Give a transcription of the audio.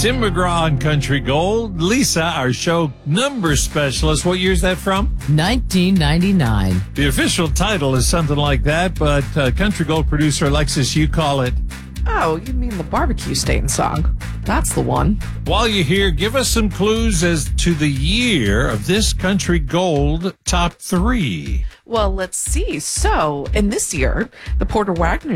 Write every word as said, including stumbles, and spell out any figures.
Tim McGraw on Country Gold. Lisa, our show number specialist. What year is that from? nineteen ninety-nine. The official title is something like that, but uh, Country Gold producer Alexis, you call it. Oh, you mean the barbecue stain song. That's the one. While you're here, give us some clues as to the year of this Country Gold top three. Well, let's see. So, in this year, the Porter Wagoner